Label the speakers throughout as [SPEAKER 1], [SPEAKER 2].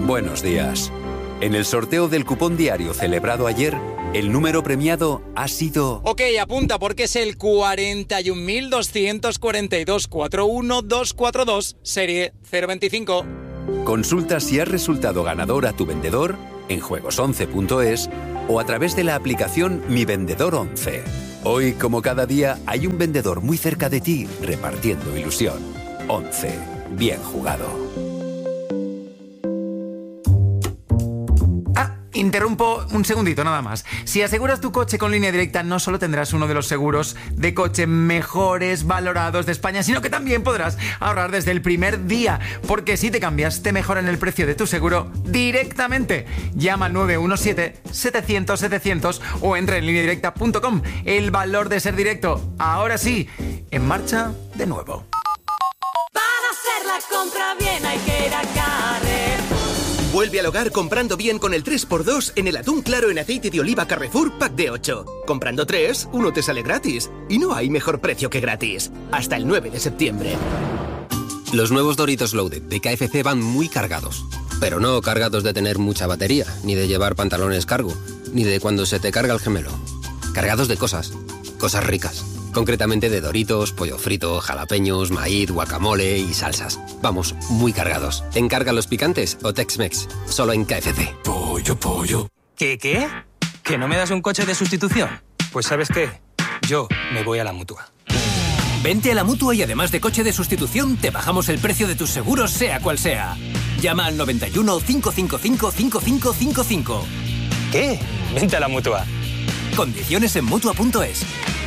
[SPEAKER 1] Buenos días. En el sorteo del cupón diario celebrado ayer, el número premiado ha sido...
[SPEAKER 2] Ok, apunta porque es el 41.242-41242, serie 025.
[SPEAKER 1] Consulta si has resultado ganador a tu vendedor en juegos11.es o a través de la aplicación Mi Vendedor 11. Hoy, como cada día, hay un vendedor muy cerca de ti repartiendo ilusión. 11. Bien jugado.
[SPEAKER 3] Interrumpo un segundito nada más. Si aseguras tu coche con Línea Directa, no solo tendrás uno de los seguros de coche mejores valorados de España, sino que también podrás ahorrar desde el primer día, porque si te cambias, te mejoran el precio de tu seguro directamente. Llama al 917-700-700 o entra en lineadirecta.com. El valor de ser directo. Ahora sí, en marcha de nuevo.
[SPEAKER 4] Para hacer la compra bien hay que ir a Carrefour.
[SPEAKER 5] Vuelve al hogar comprando bien con el 3x2 en el atún claro en aceite de oliva Carrefour Pack de 8. Comprando 3, uno te sale gratis. Y no hay mejor precio que gratis. Hasta el 9 de septiembre.
[SPEAKER 6] Los nuevos Doritos Loaded de KFC van muy cargados. Pero no cargados de tener mucha batería, ni de llevar pantalones cargo, ni de cuando se te carga el gemelo. Cargados de cosas ricas. Concretamente de Doritos, pollo frito, jalapeños, maíz, guacamole y salsas. Vamos, muy cargados. Encarga los picantes o Tex-Mex. Solo en KFC.
[SPEAKER 7] Pollo. ¿Qué? ¿Que no me das un coche de sustitución? Pues ¿sabes qué? Yo me voy a la Mutua.
[SPEAKER 8] Vente a la Mutua y además de coche de sustitución, te bajamos el precio de tus seguros, sea cual sea. Llama al 91 555 5555.
[SPEAKER 7] ¿Qué? Vente a la Mutua.
[SPEAKER 8] Condiciones en Mutua.es.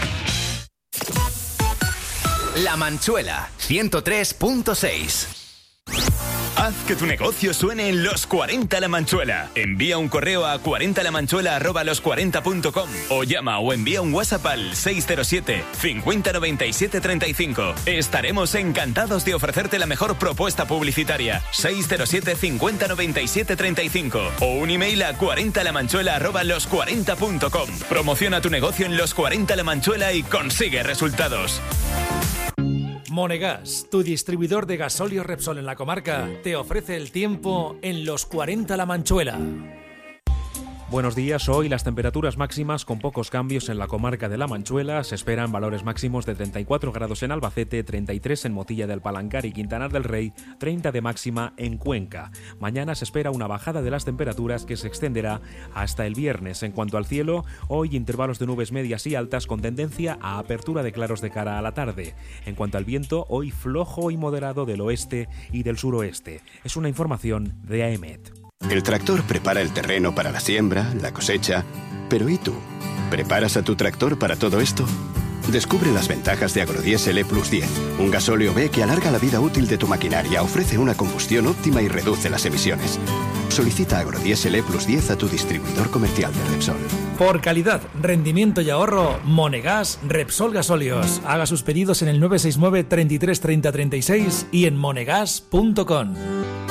[SPEAKER 9] La Manchuela, 103.6. Haz que tu negocio suene en los 40 La Manchuela. Envía un correo a 40lamanchuela@los40.com o llama o envía un WhatsApp al 607 50 97 35. Estaremos encantados de ofrecerte la mejor propuesta publicitaria. 607 50 97 35 o un email a 40lamanchuela@los40.com. Promociona tu negocio en Los 40 La Manchuela y consigue resultados.
[SPEAKER 10] Monegas, tu distribuidor de gasóleo Repsol en la comarca, te ofrece el tiempo en Los 40 La Manchuela.
[SPEAKER 11] Buenos días, hoy las temperaturas máximas con pocos cambios en la comarca de La Manchuela. Se esperan valores máximos de 34 grados en Albacete, 33 en Motilla del Palancar y Quintanar del Rey, 30 de máxima en Cuenca. Mañana se espera una bajada de las temperaturas que se extenderá hasta el viernes. En cuanto al cielo, hoy intervalos de nubes medias y altas con tendencia a apertura de claros de cara a la tarde. En cuanto al viento, hoy flojo y moderado del oeste y del suroeste. Es una información de AEMET.
[SPEAKER 12] El tractor prepara el terreno para la siembra, la cosecha. Pero ¿y tú? ¿Preparas a tu tractor para todo esto? Descubre las ventajas de Agrodiesel E+10, un gasóleo B que alarga la vida útil de tu maquinaria, ofrece una combustión óptima y reduce las emisiones. Solicita Agrodiesel E+10 a tu distribuidor comercial de Repsol.
[SPEAKER 10] Por calidad, rendimiento y ahorro, Monegas Repsol Gasóleos. Haga sus pedidos en el 969 33 30 36 y en monegas.com.